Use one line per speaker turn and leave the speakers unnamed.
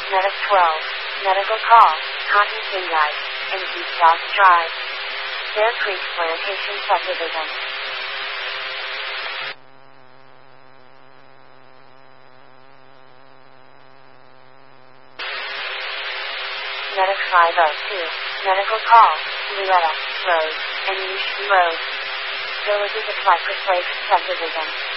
Medic 12, Medical Call, Cotton Kinguide, and East South Drive. Bear Creek Plantation Subdivision. Medic 502, Medical Call, Luetta Road, and East Road. Villages of Cypress Lake Subdivision.